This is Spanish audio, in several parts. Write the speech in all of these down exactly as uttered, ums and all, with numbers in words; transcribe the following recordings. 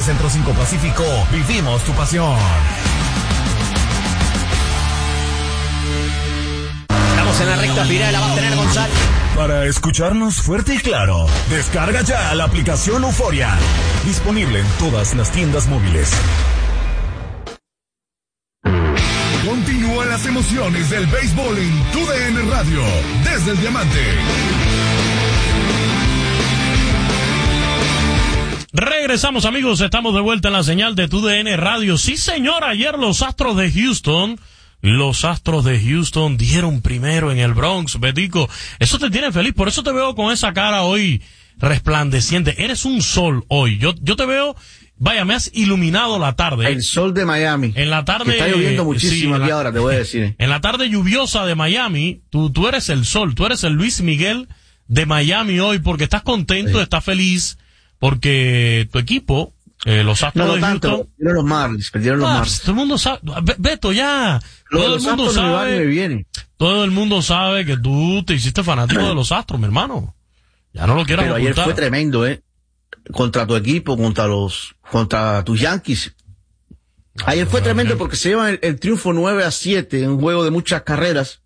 Centro cinco Pacífico, vivimos tu pasión. Estamos en la recta final, la va a tener Gonzalo. Para escucharnos fuerte y claro, descarga ya la aplicación Euforia. Disponible en todas las tiendas móviles. Continúan las emociones del béisbol en Tu D N Radio, desde el Diamante. Regresamos, amigos, estamos de vuelta en la señal de Tu D N Radio. Sí, señor, ayer los Astros de Houston, los Astros de Houston dieron primero en el Bronx. Betico, eso te tiene feliz, por eso te veo con esa cara hoy resplandeciente. Eres un sol hoy. Yo, yo te veo, vaya, me has iluminado la tarde. El sol de Miami. En la tarde. Que está lloviendo muchísimo sí, aquí la, ahora, te voy a decir. En la tarde lluviosa de Miami, tú, tú eres el sol, tú eres el Luis Miguel de Miami hoy, porque estás contento, sí. Estás feliz. Porque tu equipo, eh, los Astros no, no de tanto, Houston... perdieron los Marlins, perdieron los Marlins. Todo el mundo sabe... Beto, ya... Lo todo el mundo Astros sabe... Me viene. Todo el mundo sabe que tú te hiciste fanático de los Astros, mi hermano. Ya no lo quieras Pero ocultar. ayer fue tremendo, ¿eh? Contra tu equipo, contra los... Contra tus Yankees. Ayer fue tremendo porque se llevan el, el triunfo nueve a siete en un juego de muchas carreras.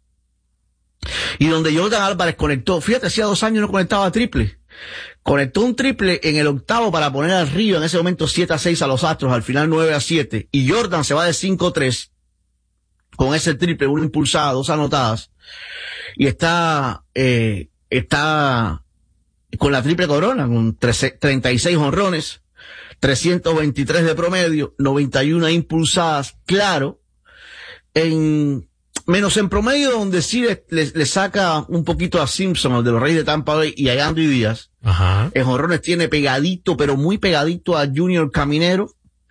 Y donde Jordan Álvarez conectó... Fíjate, hacía dos años no conectaba triple. Conectó un triple en el octavo para poner al Río en ese momento siete a seis a los Astros, al final nueve a siete. Y Jordan se va de cinco a tres con ese triple, una impulsada, dos anotadas. Y está, eh, está con la triple corona, con treinta y seis jonrones, trescientos veintitrés de promedio, noventa y una impulsadas, claro, en, menos en promedio, donde sí le, le, le saca un poquito a Simpson, el de los Reyes de Tampa Bay, y a Andy Díaz. Ajá. En jonrones tiene pegadito, pero muy pegadito a Junior Caminero,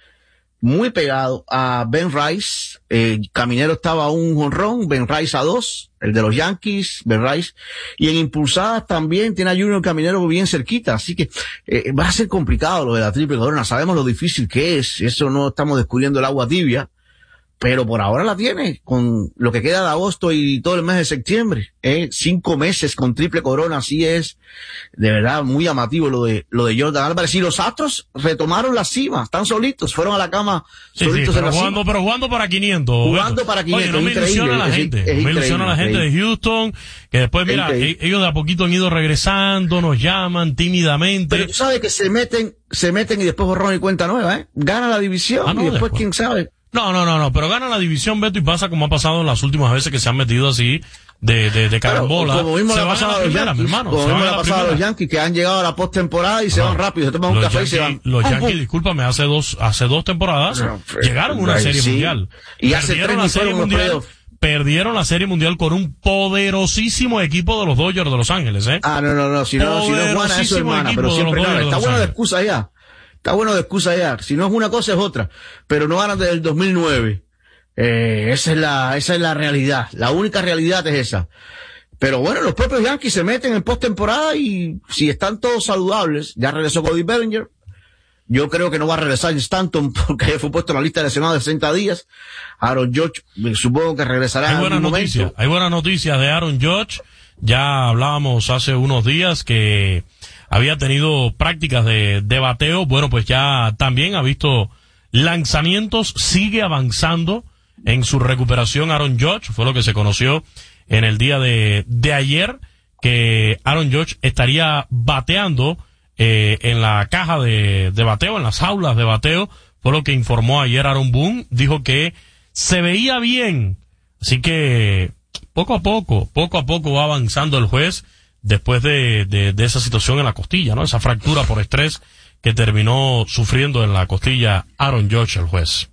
muy pegado a Ben Rice. Eh, Caminero estaba a un jonrón, Ben Rice a dos, el de los Yankees, Ben Rice. Y en impulsadas también tiene a Junior Caminero bien cerquita, así que eh, va a ser complicado lo de la triple corona. Sabemos lo difícil que es, eso no estamos descubriendo el agua tibia. Pero por ahora la tiene, con lo que queda de agosto y todo el mes de septiembre, ¿eh? Cinco meses con triple corona, así es, de verdad, muy llamativo lo de, lo de Jordan Álvarez. Y los Astros retomaron la cima, están solitos, fueron a la cama sí, solitos sí, en la jugando, cima. Pero jugando para quinientos. Jugando Beto. para quinientos, Oye, no me ilusiona la gente, es, es me ilusiona la gente de Houston, que después, mira, ellos de a poquito han ido regresando, nos llaman tímidamente. Pero tú sabes que se meten, se meten y después borrón y cuenta nueva, ¿eh? Gana la división ah, no, y después, después quién sabe. No, no, no, no, pero gana la división, Beto, y pasa como ha pasado en las últimas veces que se han metido así de, de, de carambola. Claro, como mismo le ha pasado a los Yankees, mi hermano, como mismo le ha pasado a los Yankees, que han llegado a la postemporada y se van rápido, se toman un café y se van. Los Yankees, discúlpame, hace dos, hace dos temporadas no, llegaron a una serie sí. mundial. Y hace tres la serie mundial. Perdieron la serie mundial con un poderosísimo equipo de los Dodgers de Los Ángeles, ¿eh? Ah, no, no, no, si no, si no es buena eso, hermana, pero siempre gana. Está bueno de excusa ya. Está bueno de excusa ya. Si no es una cosa es otra. Pero no ganan desde el dos mil nueve. Eh, esa es la, esa es la realidad. La única realidad es esa. Pero bueno, los propios Yankees se meten en postemporada y si están todos saludables, ya regresó Cody Bellinger. Yo creo que no va a regresar Stanton porque fue puesto en la lista de lesionados de sesenta días. Aaron Judge, supongo que regresará en algún momento. Hay buenas noticias de Aaron Judge. Ya hablábamos hace unos días que había tenido prácticas de, de bateo. Bueno, pues ya también ha visto lanzamientos, sigue avanzando en su recuperación Aaron Judge. Fue lo que se conoció en el día de, de ayer, que Aaron Judge estaría bateando eh, en la caja de, de bateo, en las jaulas de bateo. Fue lo que informó ayer Aaron Boone. Dijo que se veía bien. Así que poco a poco, poco a poco va avanzando el juez después de, de, de esa situación en la costilla, ¿no? Esa fractura por estrés que terminó sufriendo en la costilla Aaron Judge, el juez.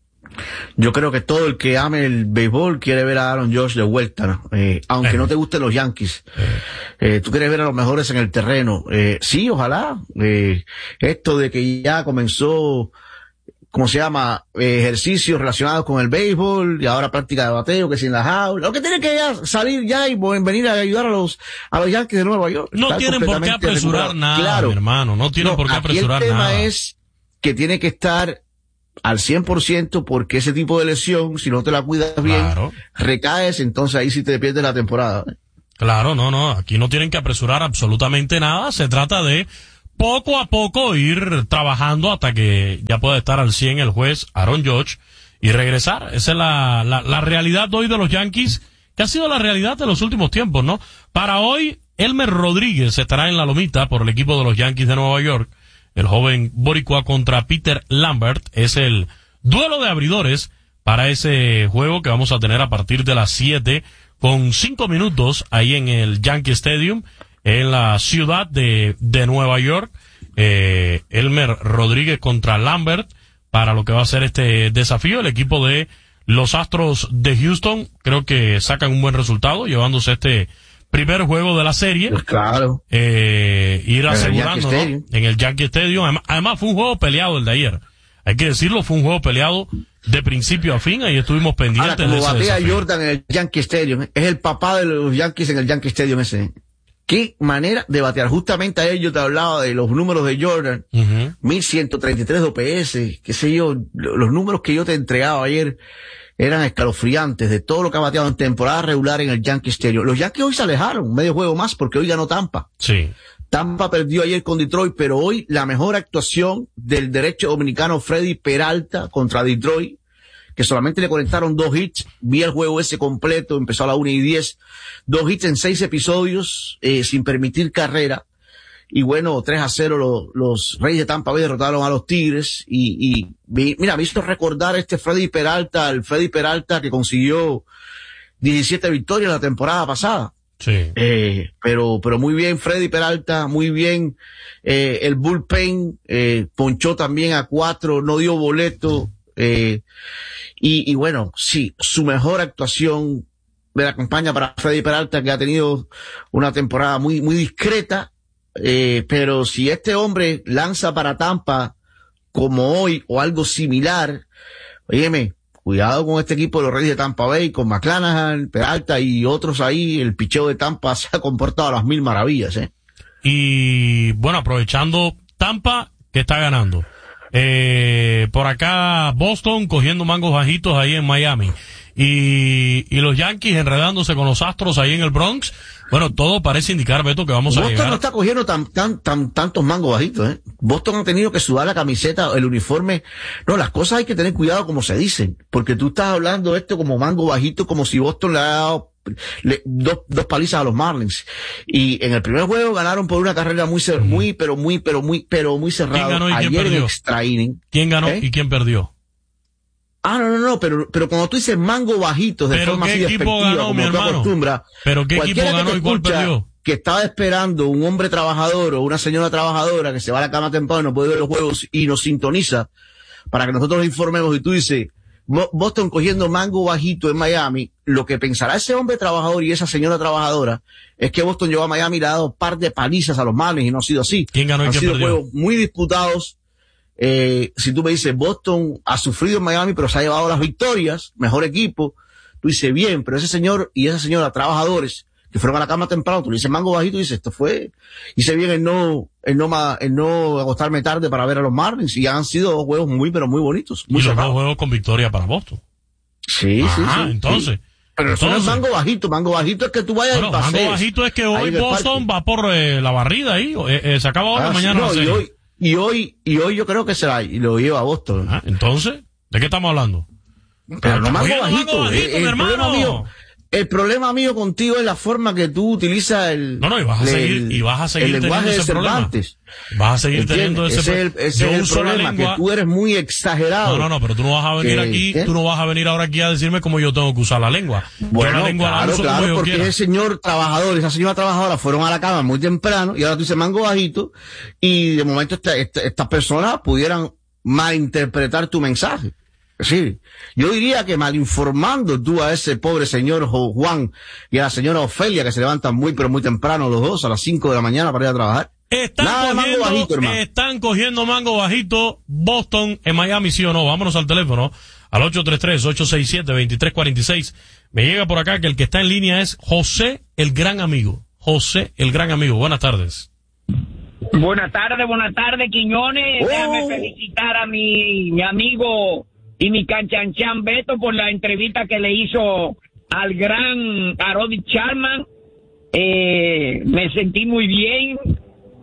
Yo creo que todo el que ame el béisbol quiere ver a Aaron Judge de vuelta, ¿no? Eh, aunque eh. no te gusten los Yankees. Eh. Eh, tú quieres ver a los mejores en el terreno. Eh, sí, ojalá. Eh, esto de que ya comenzó, ¿cómo se llama? Eh, ejercicios relacionados con el béisbol y ahora práctica de bateo, que sin la jaula. Lo que tiene que ya salir ya y venir a ayudar a los, a los Yankees de Nueva York. No tienen por qué apresurar nada, claro, mi hermano. No tienen no, por qué apresurar nada. El tema nada. es que tiene que estar al cien por ciento porque ese tipo de lesión, si no te la cuidas bien, claro, recaes, entonces ahí sí te pierdes la temporada. Claro, no, no, aquí no tienen que apresurar absolutamente nada, se trata de poco a poco ir trabajando hasta que ya pueda estar al cien el juez Aaron Judge y regresar. Esa es la, la, la realidad hoy de los Yankees, que ha sido la realidad de los últimos tiempos, ¿no? Para hoy, Elmer Rodríguez estará en la lomita por el equipo de los Yankees de Nueva York. El joven boricua contra Peter Lambert es el duelo de abridores para ese juego que vamos a tener a partir de las siete con cinco minutos ahí en el Yankee Stadium en la ciudad de, de Nueva York. Eh, Elmer Rodríguez contra Lambert para lo que va a ser este desafío. El equipo de los Astros de Houston creo que sacan un buen resultado llevándose este primer juego de la serie. Pues claro. Eh, ir asegurando, ¿no? En el Yankee Stadium. Además, además fue un juego peleado el de ayer. Hay que decirlo, fue un juego peleado de principio a fin. Ahí estuvimos pendientes. Ahora, como de ese batea desafío. Jordan en el Yankee Stadium, es el papá de los Yankees en el Yankee Stadium ese. Qué manera de batear. Justamente ayer yo te hablaba de los números de Jordan. Uh-huh. mil ciento treinta y tres de O P S, qué sé yo, los números que yo te entregaba ayer eran escalofriantes de todo lo que ha bateado en temporada regular en el Yankee Stadium. Los Yankees hoy se alejaron, medio juego más, porque hoy ganó Tampa. Sí. Tampa perdió ayer con Detroit, pero hoy la mejor actuación del derecho dominicano Freddy Peralta contra Detroit, que solamente le conectaron dos hits. Vi el juego ese completo, empezó a la una y diez, dos hits en seis episodios, eh, sin permitir carrera. Y bueno, tres a cero los, los Reyes de Tampa Bay derrotaron a los Tigres. Y, y mira, me hizo recordar este Freddy Peralta, el Freddy Peralta que consiguió diecisiete victorias la temporada pasada. Sí. Eh, pero, pero muy bien Freddy Peralta, muy bien, eh, el bullpen, eh, ponchó también a cuatro, no dio boleto, eh, y, y bueno, sí, su mejor actuación de la campaña para Freddy Peralta, que ha tenido una temporada muy, muy discreta, eh, pero si este hombre lanza para Tampa como hoy o algo similar, óyeme, cuidado con este equipo de los Reyes de Tampa Bay, con McClanahan, Peralta y otros ahí. El picheo de Tampa se ha comportado a las mil maravillas, ¿eh? Y bueno, aprovechando Tampa, que está ganando. Eh, por acá Boston cogiendo mangos bajitos ahí en Miami. Y, y los Yankees enredándose con los Astros ahí en el Bronx. Bueno, todo parece indicar, Beto, que vamos a Boston llegar. no está cogiendo tan, tan, tan, tantos mangos bajitos, ¿eh? Boston ha tenido que sudar la camiseta, el uniforme. No, las cosas hay que tener cuidado como se dicen, porque tú estás hablando de esto como mango bajito, como si Boston le haya dado le, dos, dos palizas a los Marlins. Y en el primer juego ganaron por una carrera muy, cer- muy, pero muy, pero muy, pero muy cerrada. ¿Quién ganó y quién Ayer en perdió? extra inning. ¿Quién ganó ¿Eh? y quién perdió? Ah, no, no, no, pero, pero cuando tú dices mango bajitos de ¿Pero forma qué así equipo despectiva, ganó, mi como tú hermano? acostumbras, ¿Pero qué equipo cualquiera que ganó te y cuál escucha perdió? que estaba esperando un hombre trabajador o una señora trabajadora que se va a la cama temprano y no puede ver los juegos y nos sintoniza para que nosotros nos informemos, y tú dices, Bo- Boston cogiendo mango bajito en Miami, lo que pensará ese hombre trabajador y esa señora trabajadora es que Boston llegó a Miami y le ha dado un par de palizas a los Marlins, y no ha sido así. ¿Quién ganó y Han quién sido perdió? juegos muy disputados. Eh, si tú me dices, Boston ha sufrido en Miami, pero se ha llevado las victorias, mejor equipo, tú dices, bien, pero ese señor y esa señora, trabajadores, que fueron a la cama temprano, tú le dices mango bajito y dices, esto fue, hice bien en no, en no, ma, en no acostarme tarde para ver a los Marlins, y han sido dos juegos muy, pero muy bonitos, muy Y los dos cerrados. juegos con victoria para Boston. Sí, sí, Ah, sí. entonces. Sí. Pero eso no es entonces- mango bajito, mango bajito es que tú vayas Bueno, y pasees. mango bajito es que ahí hoy en el Boston parque. va por eh, la barrida ahí. Eh, eh, se acaba ahora, Ah, sí, mañana no, la y serie. hoy, y hoy, y hoy yo creo que será, y lo lleva a Boston. Ah, entonces, ¿de qué estamos hablando? Pero no mango Cogiendo bajito. mango bajito, el, mi el problema hermano. mío, el problema mío contigo es la forma que tú utilizas el, No, no, y vas a el- seguir, y vas a seguir el lenguaje teniendo de ese problema. Cervantes. Vas a seguir ¿Entiendes? teniendo ese, ese es el, pro- ese Yo es el uso la problema, lengua. que tú eres muy exagerado. No, no, no, pero tú no vas a venir Que- aquí, ¿qué? tú no vas a venir ahora aquí a decirme cómo yo tengo que usar la lengua. Bueno, yo la lengua la claro, uso claro, como yo porque quiera. ese señor trabajador, esa señora trabajadora fueron a la cama muy temprano, y ahora tú dices mango bajito, y de momento esta, esta, estas personas pudieran malinterpretar tu mensaje. Sí, yo diría que malinformando tú a ese pobre señor Jo- Juan y a la señora Ofelia, que se levantan muy pero muy temprano los dos a las cinco de la mañana para ir a trabajar. Están Nada de mango cogiendo, bajito, hermano. están cogiendo mango bajito Boston en Miami, sí o no. Vámonos al teléfono al ocho tres tres, ocho seis siete, dos tres cuatro seis. Me llega por acá que el que está en línea es José, el gran amigo. José, el gran amigo. Buenas tardes. Buenas tardes, buenas tardes, Quiñones. Oh. Déjame felicitar a mi, mi amigo y mi canchanchan Beto por la entrevista que le hizo al gran Aroldis Chapman. Eh, me sentí muy bien.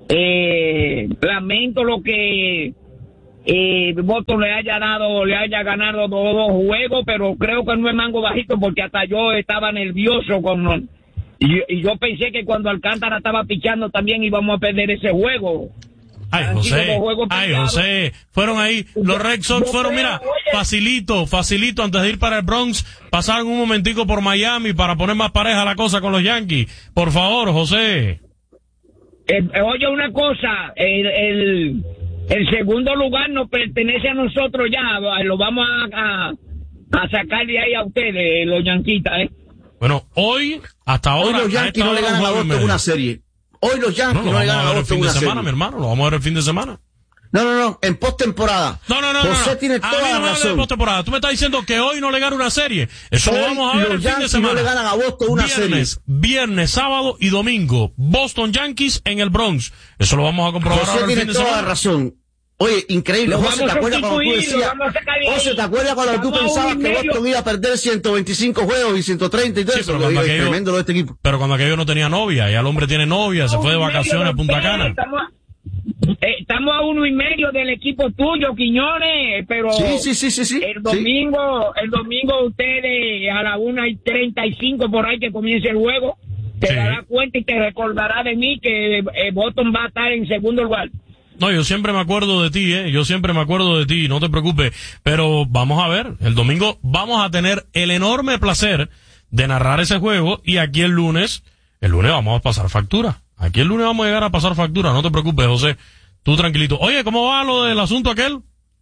Eh, lamento lo que eh, Boston le haya dado, le haya ganado dos, dos juegos, pero creo que no es mango bajito porque hasta yo estaba nervioso con y, y yo pensé que cuando Alcántara estaba pichando también íbamos a perder ese juego. Ay, José, ay, José, fueron ahí, los Red Sox fueron, mira, facilito, facilito, antes de ir para el Bronx, pasaron un momentico por Miami para poner más pareja la cosa con los Yankees. Por favor, José. Eh, oye, una cosa, el, el, el segundo lugar nos pertenece a nosotros ya, lo vamos a, a, a sacar de ahí a ustedes, los yanquitas, ¿eh? Bueno, hoy, hasta ahora, hoy los Yankees no le ganan a Boston una serie. Hoy los Yankees no, no, no le ganan a Boston una serie. Semana, mi hermano, lo vamos a ver el fin de semana. No, no, no, en postemporada. No, no, no, José no. tiene a toda mí no la razón. De postemporada. Tú me estás diciendo que hoy no le gana una serie. Eso hoy lo vamos a ver el fin de semana. No le ganan a Boston una viernes, serie. Viernes, sábado y domingo. Boston Yankees en el Bronx. Eso lo vamos a comprobar José ahora el tiene fin de toda semana. la razón. Oye, increíble. Lo José, ¿te acuerdas cuando tú decías? José, ¿te acuerdas cuando tú pensabas que Boston iba a perder ciento veinticinco juegos y ciento treinta y todo Sí, eso? pero, cuando aquello, tremendo lo de este equipo. pero cuando aquello no tenía novia, ya el hombre tiene novia, se fue de vacaciones a Punta Cana. Estamos, eh, estamos a uno y medio del equipo tuyo, Quiñones, pero sí, sí, sí, sí, sí. el domingo, sí. el domingo ustedes a la una y treinta y cinco por ahí que comience el juego, te sí. dará cuenta y te recordará de mí que eh, Boston va a estar en segundo lugar. No, yo siempre me acuerdo de ti, ¿eh? Yo siempre me acuerdo de ti, no te preocupes. Pero vamos a ver, el domingo vamos a tener el enorme placer de narrar ese juego y aquí el lunes, el lunes vamos a pasar factura. Aquí el lunes vamos a llegar a pasar factura, no te preocupes, José. Tú tranquilito. Oye, ¿cómo va lo del asunto aquel?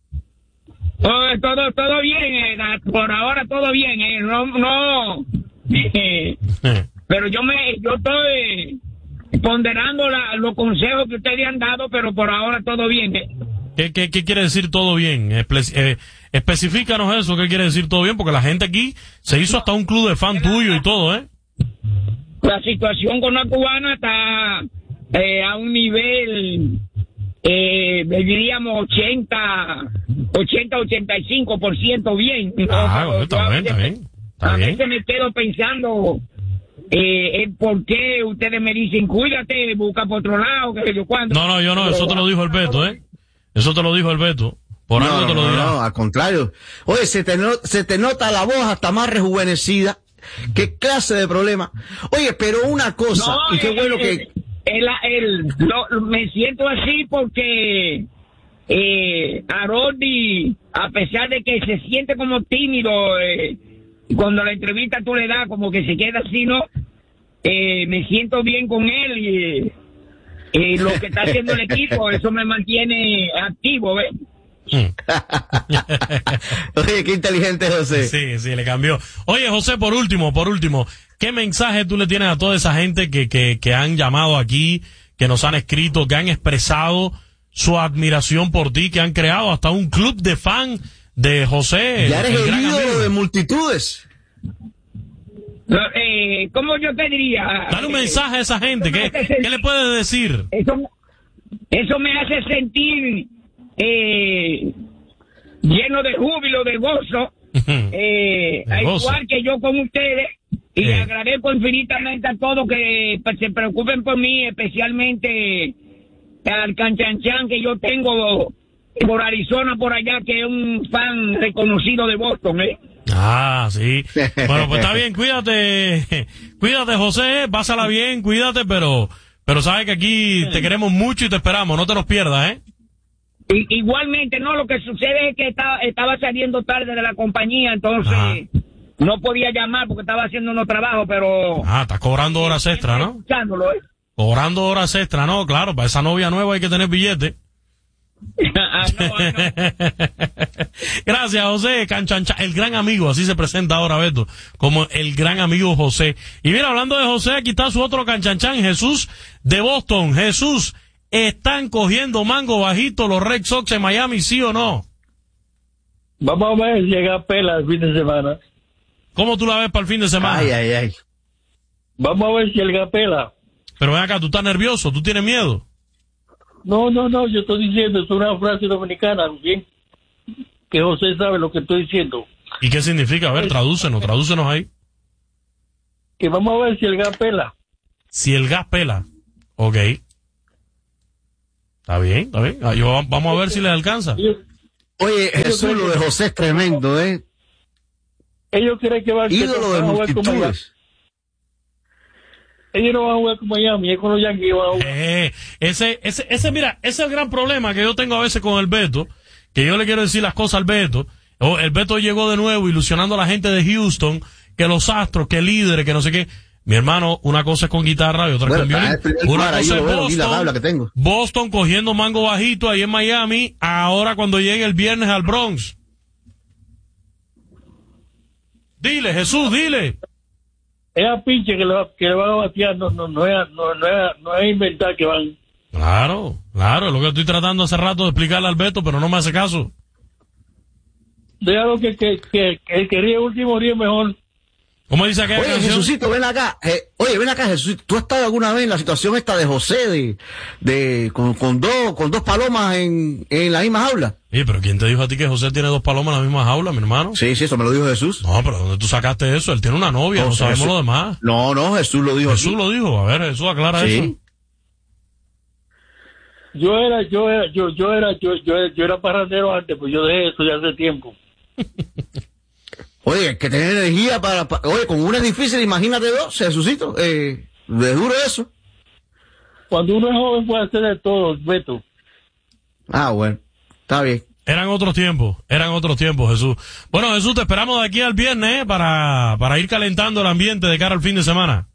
Oh, todo, todo bien, eh, por ahora todo bien, eh, no, no. Eh, pero yo me, yo estoy ponderando la, los consejos que ustedes han dado, pero por ahora todo bien. ¿eh? ¿Qué, qué, qué quiere decir todo bien? Espe- eh, especifícanos eso, ¿qué quiere decir todo bien? Porque la gente aquí se hizo hasta un club de fan tuyo y todo, ¿eh? La situación con la cubana está eh, a un nivel, eh, diríamos ochenta, ochenta y cinco por ciento bien. Ah, bueno, está bien, está bien. Está a bien. veces me quedo pensando... Eh, ¿por qué ustedes me dicen, cuídate, busca por otro lado, que yo cuando? No, no, yo no, eso te lo dijo el Beto, ¿eh? Eso te lo dijo el Beto. Por no, algo no, te lo no, dirá. no, al contrario. Oye, se te, no, se te nota la voz hasta más rejuvenecida. ¿Qué clase de problema? Oye, pero una cosa, no, y qué el, bueno que... El, el, lo, me siento así porque eh, Haroldi, a pesar de que se siente como tímido, eh, cuando la entrevista tú le das como que se queda así, ¿no? Eh, me siento bien con él y eh, lo que está haciendo el equipo, eso me mantiene activo, ¿ves? Oye, qué inteligente José. Sí, sí, le cambió. Oye, José, por último, por último, ¿qué mensaje tú le tienes a toda esa gente que, que, que han llamado aquí, que nos han escrito, que han expresado su admiración por ti, que han creado hasta un club de fan de José? Ya eres el, el ídolo de multitudes. Eh, ¿Cómo yo te diría? Dale un mensaje a esa gente. ¿Qué, ¿qué le puedes decir? Eso, eso me hace sentir eh, lleno de júbilo, de gozo, eh, de gozo. igual que yo con ustedes. Y eh. agradezco infinitamente a todos que se preocupen por mí, especialmente al canchanchan que yo tengo por Arizona, por allá, que es un fan reconocido de Boston, ¿eh? Ah, sí. Bueno, pues está bien, cuídate, cuídate, José, pásala bien, cuídate, pero, pero sabes que aquí te queremos mucho y te esperamos, no te nos pierdas, ¿eh? I, igualmente, no, lo que sucede es que estaba, estaba saliendo tarde de la compañía, entonces Ajá. no podía llamar porque estaba haciendo unos trabajos, pero... Ah, estás cobrando horas extra, ¿no? Escuchándolo, ¿eh? Cobrando horas extra, ¿no? Claro, para esa novia nueva hay que tener billete. ah, no, ah, no. Gracias, José Canchancha, el gran amigo, así se presenta ahora Beto, como el gran amigo José. Y mira, hablando de José, aquí está su otro canchanchan, Jesús de Boston. Jesús, ¿están cogiendo mango bajito los Red Sox en Miami, sí o no? Vamos a ver si llega pela el fin de semana. ¿Cómo tú la ves para el fin de semana? Ay, ay, ay. Vamos a ver si llega pela. Pero ven acá, tú estás nervioso, tú tienes miedo. No, no, no, yo estoy diciendo, es una frase dominicana, bien, que José sabe lo que estoy diciendo. ¿Y qué significa? A ver, tradúcenos, tradúcenos ahí. Que vamos a ver si el gas pela. Si el gas pela, ok. Está bien, está bien. Ah, yo, vamos a ver si les alcanza. Oye, Jesús, lo de José es tremendo, ¿eh? Ellos creen que van ídolo de a jugar con Miami. multitudes. Ellos no van a jugar con Miami, es con los Yankees van a jugar. Eh, ese, ese, ese, mira, ese es el gran problema que yo tengo a veces con el Beto, que yo le quiero decir las cosas al Beto. Oh, el Beto llegó de nuevo ilusionando a la gente de Houston, que los Astros, que líderes, que no sé qué. Mi hermano, una cosa es con guitarra y otra Bueno, con violín. está el primer Una lugar, ahí cosa lo es veo, aquí la tabla que tengo. Boston, Boston cogiendo mango bajito ahí en Miami, ahora cuando llegue el viernes al Bronx. Dile, Jesús, dile. Es a pinche que le, va, que le van a batear, no, no, no, es, no, no, es, no es inventar que van. Claro, claro, es lo que estoy tratando hace rato de explicarle al Beto, pero no me hace caso. Déjalo que, que, que, que el que ríe último ríe mejor. ¿Cómo dice aquella Oye, canción? Jesucito, ven acá. Eh, oye, ven acá, Jesucito. ¿Tú has estado alguna vez en la situación esta de José, de, de, con, con dos, con dos palomas en, en la misma jaula? Oye, pero ¿quién te dijo a ti que José tiene dos palomas en la misma jaula, mi hermano? Sí, sí, eso me lo dijo Jesús. No, pero ¿dónde tú sacaste eso? Él tiene una novia, no, No, sabemos Jesús- lo demás. No, no, Jesús lo dijo. Jesús aquí. lo dijo, a ver, Jesús aclara Sí. eso. Yo era, yo era, yo, yo era, yo, yo, yo era parrandero antes, pues yo dejé eso ya hace tiempo. Oye, hay que tener energía para, para- oye, con una es difícil, imagínate dos, Jesucito. Eh, es duro eso. Cuando uno es joven puede hacer de todo, Beto. Ah, bueno, está bien. Eran otros tiempos, eran otros tiempos, Jesús. Bueno, Jesús, te esperamos de aquí al viernes, ¿eh? para, para ir calentando el ambiente de cara al fin de semana.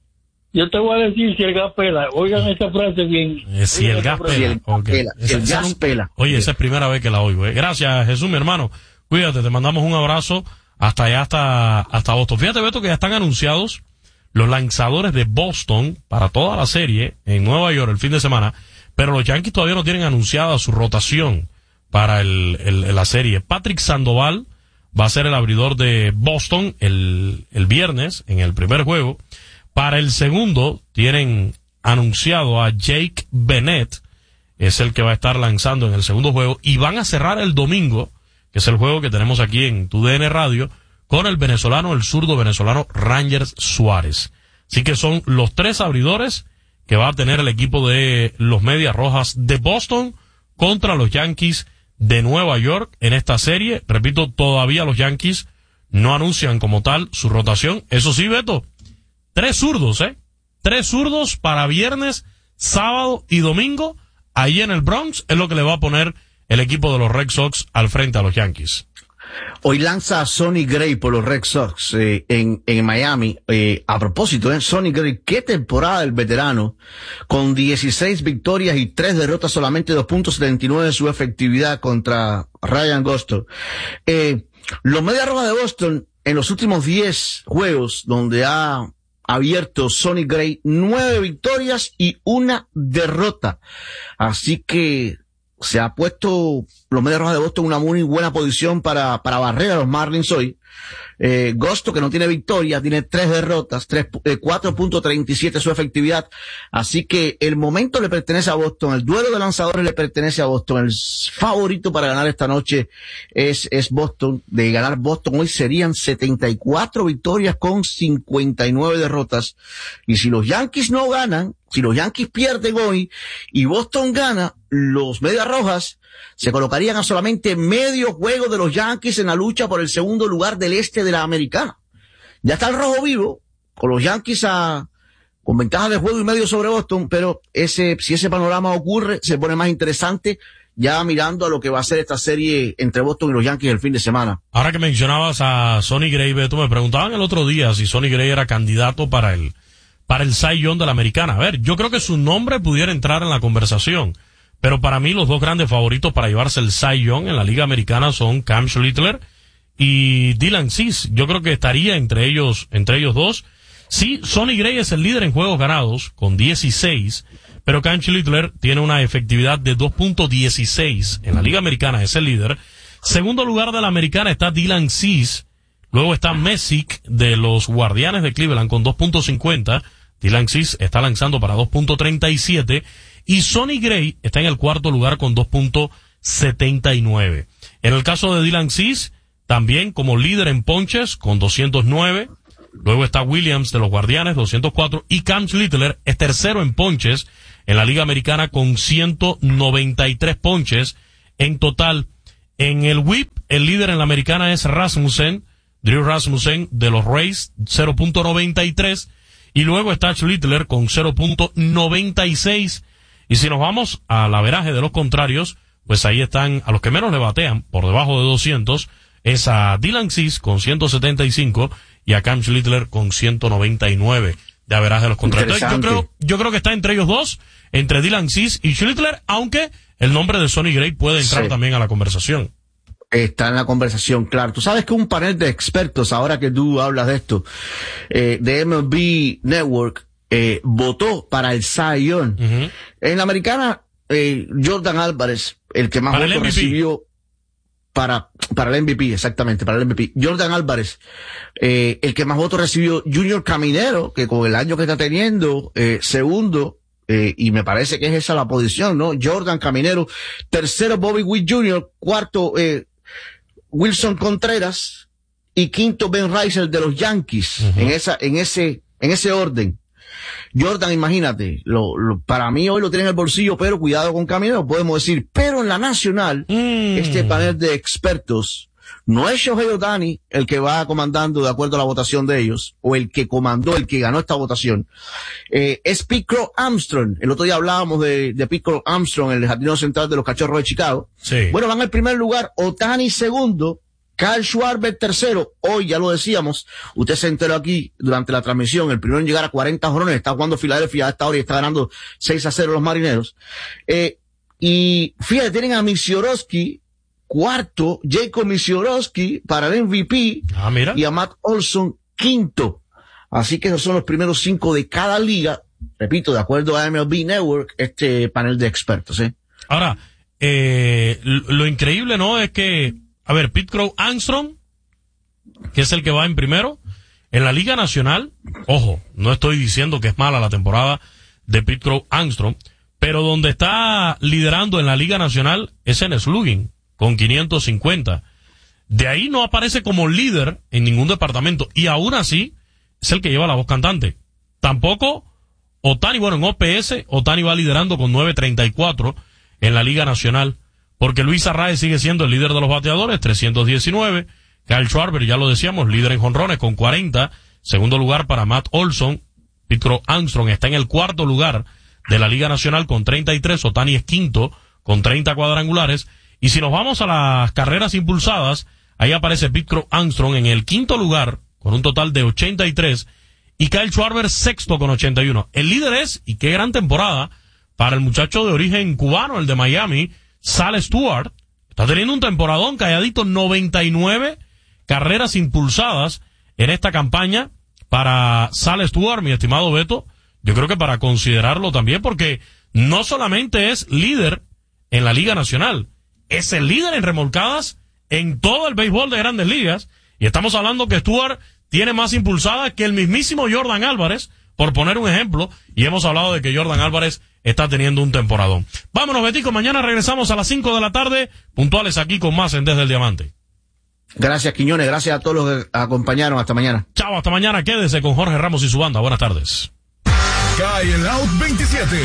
Yo te voy a decir si el gas pela. Oigan esta frase bien. Eh, si Oigan el gas esta frase. Si pela. el gas ok. pela, si Esa- el esa gas no- pela. Oye, esa es primera vez que la oigo, ¿eh? Gracias, Jesús, mi hermano. Cuídate, te mandamos un abrazo hasta allá, hasta, hasta Boston. Fíjate, Beto, que ya están anunciados los lanzadores de Boston para toda la serie en Nueva York el fin de semana, pero los Yankees todavía no tienen anunciada su rotación para el, el- la serie. Patrick Sandoval va a ser el abridor de Boston el, el viernes en el primer juego. Para el segundo tienen anunciado a Jake Bennett, es el que va a estar lanzando en el segundo juego, y van a cerrar el domingo, que es el juego que tenemos aquí en tu D N Radio, con el venezolano, el zurdo venezolano Rangers Suárez. Así que son los tres abridores que va a tener el equipo de los Medias Rojas de Boston contra los Yankees de Nueva York en esta serie. Repito, todavía los Yankees no anuncian como tal su rotación. Eso sí, Beto, tres zurdos, ¿eh? Tres zurdos para viernes, sábado y domingo. Ahí en el Bronx es lo que le va a poner el equipo de los Red Sox al frente a los Yankees. Hoy lanza a Sonny Gray por los Red Sox eh, en, en Miami. Eh, a propósito, eh, Sonny Gray, qué temporada el veterano, con dieciséis victorias y tres derrotas, solamente dos punto setenta y nueve de su efectividad contra Ryan Gosto. Eh, los Medias Rojas de Boston, en los últimos diez juegos donde ha abierto Sonny Gray, nueve victorias y una derrota. Así que se ha puesto los Medias Rojas de Boston en una muy buena posición para, para barrer a los Marlins hoy. Eh, Gosto, que no tiene victoria, tiene tres derrotas, tres, eh, cuatro punto treinta y siete su efectividad. Así que el momento le pertenece a Boston, el duelo de lanzadores le pertenece a Boston. El favorito para ganar esta noche es, es Boston. De ganar Boston hoy serían setenta y cuatro victorias con cincuenta y nueve derrotas. Y si los Yankees no ganan, si los Yankees pierden hoy y Boston gana, los Medias Rojas se colocarían a solamente medio juego de los Yankees en la lucha por el segundo lugar del este de la Americana. Ya está el rojo vivo, con los Yankees a, con ventaja de juego y medio sobre Boston, pero ese, si ese panorama ocurre, se pone más interesante ya mirando a lo que va a ser esta serie entre Boston y los Yankees el fin de semana. Ahora que mencionabas a Sonny Gray, Beto, me preguntaban el otro día si Sonny Gray era candidato para el, para el Cy Young de la Americana. A ver, yo creo que su nombre pudiera entrar en la conversación. Pero para mí los dos grandes favoritos para llevarse el Cy Young en la Liga Americana son Cam Schlittler y Dylan Cease. Yo creo que estaría entre ellos, entre ellos dos. Sí, Sonny Gray es el líder en juegos ganados con dieciséis, pero Cam Schlittler tiene una efectividad de dos punto dieciséis en la Liga Americana, es el líder. Segundo lugar de la Americana está Dylan Cease. Luego está Messick de los Guardianes de Cleveland con dos punto cincuenta. Dylan Cease está lanzando para dos punto treinta y siete. Y Sonny Gray está en el cuarto lugar con dos punto setenta y nueve. En el caso de Dylan Cease, también como líder en ponches con doscientos nueve. Luego está Williams de los Guardianes, doscientos cuatro. Y Cam Schlittler es tercero en ponches en la Liga Americana con ciento noventa y tres ponches en total. En el whip, el líder en la Americana es Rasmussen, Drew Rasmussen de los Rays, cero punto noventa y tres, y luego está Schlittler con cero punto noventa y seis. Y si nos vamos al averaje de los contrarios, pues ahí están a los que menos le batean, por debajo de doscientos, es a Dylan Cease con ciento setenta y cinco y a Cam Schlittler con ciento noventa y nueve de averaje de los contrarios. Yo creo, yo creo que está entre ellos dos, entre Dylan Cease y Schlittler, aunque el nombre de Sonny Gray puede entrar sí. también a la conversación. Está en la conversación, claro. Tú sabes que un panel de expertos, ahora que tú hablas de esto, eh, de M L B Network, eh, votó para el Cy Young. Uh-huh. En la Americana, eh, Jordan Álvarez, el que más votos recibió para, para el M V P, exactamente, para el M V P. Jordan Álvarez, eh, el que más votos recibió, Junior Caminero, que con el año que está teniendo, eh, segundo, Eh, y me parece que es esa la posición, ¿no? Jordan Caminero, tercero Bobby Witt junior, cuarto eh, Wilson Contreras y quinto Ben Reiser de los Yankees, uh-huh. en esa, en ese, en ese orden. Jordan, imagínate, lo, lo, para mí hoy lo tiene en el bolsillo, pero cuidado con Caminero, podemos decir, pero en la nacional, mm. este panel de expertos, no es Shohei Ohtani el que va comandando de acuerdo a la votación de ellos, o el que comandó, el que ganó esta votación. Eh, es Pete Crow Armstrong. El otro día hablábamos de, de Pete Crow Armstrong, el jardinero central de los Cachorros de Chicago. Sí. Bueno, van al primer lugar, Ohtani segundo, Kyle Schwarber tercero. Hoy ya lo decíamos, usted se enteró aquí durante la transmisión, el primero en llegar a cuarenta jonrones, está jugando Filadelfia a esta hora y está ganando seis a cero los Marineros. Eh, y fíjate, tienen a Misiorowski, cuarto, Jacob Misiorowski para el M V P, ah, mira. y a Matt Olson quinto. Así que esos son los primeros cinco de cada liga. Repito, de acuerdo a M L B Network, este panel de expertos, ¿eh? Ahora, eh, lo increíble, ¿no? Es que, a ver, Pete Crow Armstrong, que es el que va en primero, en la Liga Nacional, ojo, no estoy diciendo que es mala la temporada de Pete Crow Armstrong, pero donde está liderando en la Liga Nacional es en slugging, con quinientos cincuenta. De ahí no aparece como líder en ningún departamento. Y aún así, es el que lleva la voz cantante. Tampoco Ohtani, bueno, en O P S, Ohtani va liderando con nueve treinta y cuatro en la Liga Nacional. Porque Luis Arraez sigue siendo el líder de los bateadores, trescientos diecinueve. Kyle Schwarber, ya lo decíamos, líder en jonrones con cuarenta. Segundo lugar para Matt Olson. Pete Crow Armstrong está en el cuarto lugar de la Liga Nacional con treinta y tres. Ohtani es quinto con treinta cuadrangulares. Y si nos vamos a las carreras impulsadas, ahí aparece Pete Crow Armstrong en el quinto lugar, con un total de ochenta y tres, y Kyle Schwarber sexto con ochenta y uno. El líder es, y qué gran temporada, para el muchacho de origen cubano, el de Miami, Sal Stewart. Está teniendo un temporadón, calladito, noventa y nueve carreras impulsadas en esta campaña para Sal Stewart, mi estimado Beto. Yo creo que para considerarlo también, porque no solamente es líder en la Liga Nacional, es el líder en remolcadas en todo el béisbol de Grandes Ligas. Y estamos hablando que Stewart tiene más impulsadas que el mismísimo Jordan Álvarez, por poner un ejemplo. Y hemos hablado de que Jordan Álvarez está teniendo un temporadón. Vámonos, Betico. Mañana regresamos a las cinco de la tarde, puntuales aquí con más en Desde el Diamante. Gracias, Quiñones. Gracias a todos los que acompañaron. Hasta mañana. Chao, hasta mañana. Quédese con Jorge Ramos y su banda. Buenas tardes. Cae el out veintisiete.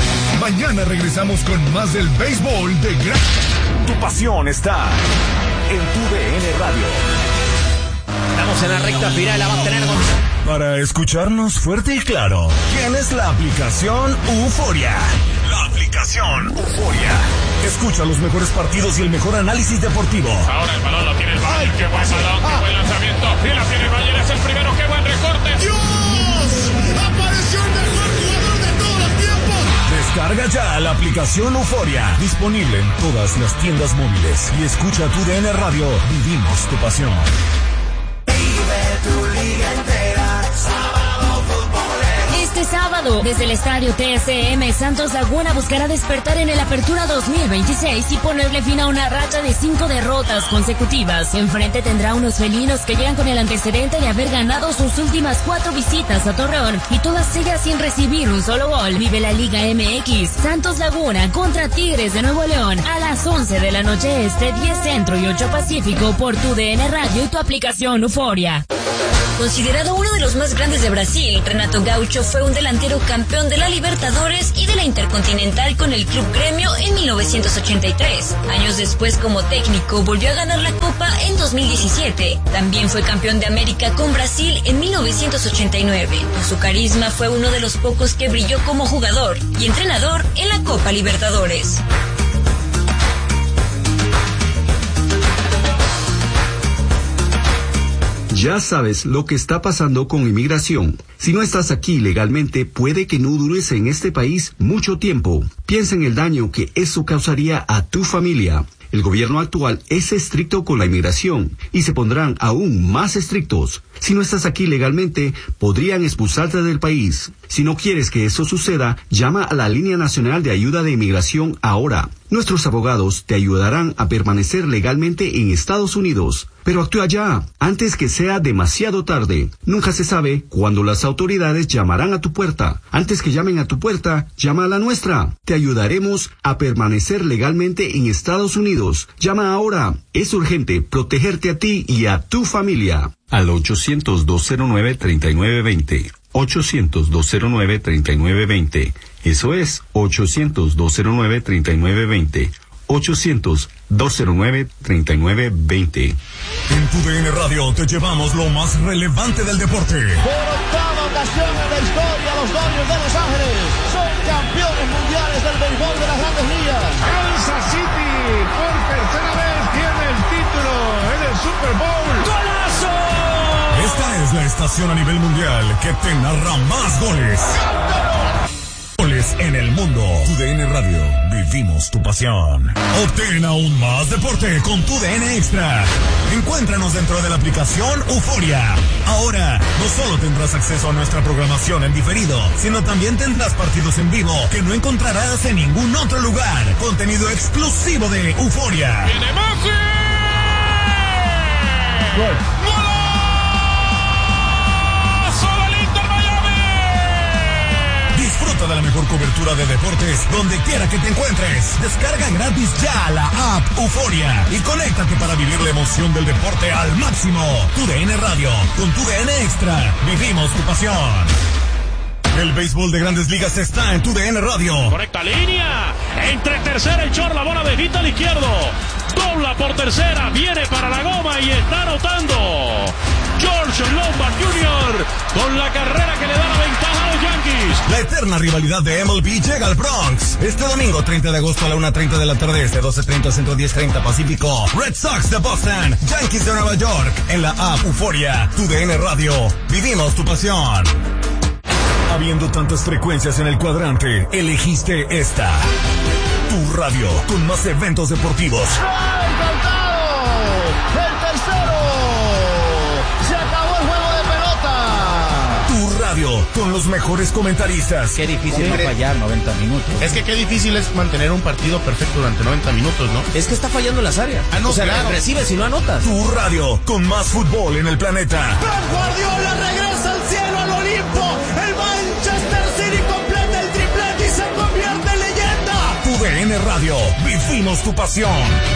Mañana regresamos con más del béisbol de gran... Tu pasión está en tu D N Radio. Estamos en la recta final, la va a tener con... Para escucharnos fuerte y claro, tienes la aplicación Euforia. La aplicación Euforia. Escucha los mejores partidos y el mejor análisis deportivo. Ahora el balón lo tiene el Bayern. Qué buen balón, qué buen lanzamiento. Y la tiene el Bayern, es el primero. Qué buen recorte. ¡Dios! ¡Apareció el mejor jugador de todos los tiempos! Descarga ya la aplicación Euforia. Disponible en todas las tiendas móviles. Y escucha tu D N Radio. Vivimos tu pasión. Tu liga entera, sábado futbolero. Este sábado, desde el estadio T S M, Santos Laguna buscará despertar en el Apertura dos mil veintiséis y ponerle fin a una racha de cinco derrotas consecutivas. Enfrente tendrá unos felinos que llegan con el antecedente de haber ganado sus últimas cuatro visitas a Torreón y todas ellas sin recibir un solo gol. Vive la Liga M X, Santos Laguna contra Tigres de Nuevo León a las once de la noche este, diez Centro y ocho Pacífico por tu D N Radio y tu aplicación Euforia. Considerado uno de los más grandes de Brasil, Renato Gaucho fue un delantero campeón de la Libertadores y de la Intercontinental con el Club Gremio en mil novecientos ochenta y tres. Años después, como técnico, volvió a ganar la Copa en dos mil diecisiete. También fue campeón de América con Brasil en mil novecientos ochenta y nueve. Por su carisma fue uno de los pocos que brilló como jugador y entrenador en la Copa Libertadores. Ya sabes lo que está pasando con inmigración. Si no estás aquí legalmente, puede que no dures en este país mucho tiempo. Piensa en el daño que eso causaría a tu familia. El gobierno actual es estricto con la inmigración y se pondrán aún más estrictos. Si no estás aquí legalmente, podrían expulsarte del país. Si no quieres que eso suceda, llama a la Línea Nacional de Ayuda de Inmigración ahora. Nuestros abogados te ayudarán a permanecer legalmente en Estados Unidos. Pero actúa ya, antes que sea demasiado tarde. Nunca se sabe cuándo las autoridades llamarán a tu puerta. Antes que llamen a tu puerta, llama a la nuestra. Te ayudaremos a permanecer legalmente en Estados Unidos. Llama ahora. Es urgente protegerte a ti y a tu familia. Al ochocientos, dos cero nueve, tres nueve dos cero. ochocientos, dos cero nueve, tres nueve dos cero. Eso es ochocientos, dos cero nueve, tres nueve dos cero. ochocientos, dos cero nueve, tres nueve dos cero. En tu D N Radio te llevamos lo más relevante del deporte. Por octava ocasión en la historia, los Dodgers de Los Ángeles son campeones mundiales del béisbol de las Grandes Ligas. Kansas City por tercera vez tiene el título en el Super Bowl. ¡Golazo! Esta es la estación a nivel mundial que te narra más goles. Goles en el mundo. Tu D N Radio. Vivimos tu pasión. Obtén aún más deporte con tu D N Extra. Encuéntranos dentro de la aplicación Euforia. Ahora, no solo tendrás acceso a nuestra programación en diferido, sino también tendrás partidos en vivo que no encontrarás en ningún otro lugar. Contenido exclusivo de Euforia. ¡Viene Messi! ¡Gol! Disfruta de la mejor cobertura de deportes donde quiera que te encuentres. Descarga gratis ya la app Euforia y conéctate para vivir la emoción del deporte al máximo. Tu D N Radio, con tu D N Extra, vivimos tu pasión. El béisbol de Grandes Ligas está en tu D N Radio. Correcta línea. Entre tercera y short, la bola de hit al izquierdo. Dobla por tercera, viene para la goma y está anotando George Lombard junior con la carrera que le da la ventaja a los Yankees. La eterna rivalidad de M L B llega al Bronx. Este domingo treinta de agosto a la una treinta de la tarde, este doce treinta Centro, diez treinta Pacífico. Red Sox de Boston, Yankees de Nueva York. En la app Euforia, tu D N Radio. Vivimos tu pasión. Habiendo tantas frecuencias en el cuadrante, elegiste esta. Tu radio, con más eventos deportivos. ¡Ay, cantado! ¡El tercero! ¡Se acabó el juego de pelota! Tu radio, con los mejores comentaristas. Qué difícil no fallar noventa minutos. Es que qué difícil es mantener un partido perfecto durante noventa minutos, ¿no? Es que está fallando las áreas. Ah, no, o sea, claro. recibes y no anotas. Tu radio, con más fútbol en el planeta. ¡Pep Guardiola regresa al cielo, al Olimpo! ¡El Manchester City completa el triplete y se convierte en leyenda! Tu D N Radio, vivimos tu pasión.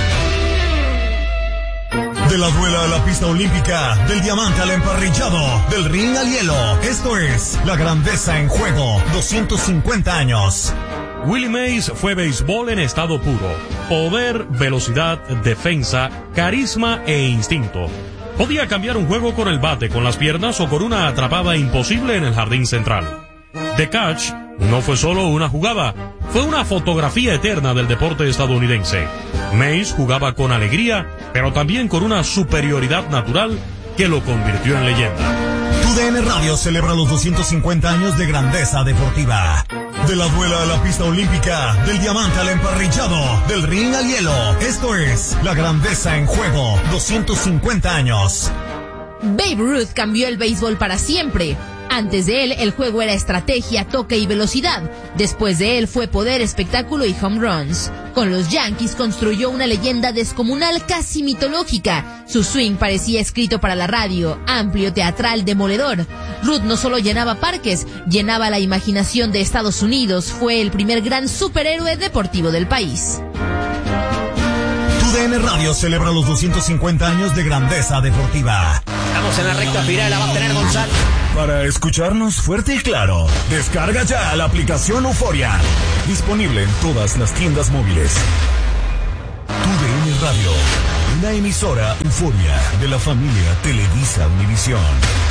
De la duela a la pista olímpica, del diamante al emparrillado, del ring al hielo. Esto es La Grandeza en Juego, doscientos cincuenta años. Willie Mays fue béisbol en estado puro. Poder, velocidad, defensa, carisma e instinto. Podía cambiar un juego con el bate, con las piernas o con una atrapada imposible en el jardín central. The Catch no fue solo una jugada, fue una fotografía eterna del deporte estadounidense. Mays jugaba con alegría, pero también con una superioridad natural que lo convirtió en leyenda. Tu D N Radio celebra los doscientos cincuenta años de grandeza deportiva. De la duela a la pista olímpica, del diamante al emparrillado, del ring al hielo. Esto es La Grandeza en Juego, doscientos cincuenta años. Babe Ruth cambió el béisbol para siempre. Antes de él, el juego era estrategia, toque y velocidad. Después de él fue poder, espectáculo y home runs. Con los Yankees construyó una leyenda descomunal, casi mitológica. Su swing parecía escrito para la radio, amplio, teatral, demoledor. Ruth no solo llenaba parques, llenaba la imaginación de Estados Unidos. Fue el primer gran superhéroe deportivo del país. Tu D N Radio celebra los doscientos cincuenta años de grandeza deportiva. Estamos en la recta final, la va a tener Gonzalo. Para escucharnos fuerte y claro, descarga ya la aplicación Euforia. Disponible en todas las tiendas móviles. Tu D N Radio, una emisora Euforia de la familia Televisa Univisión.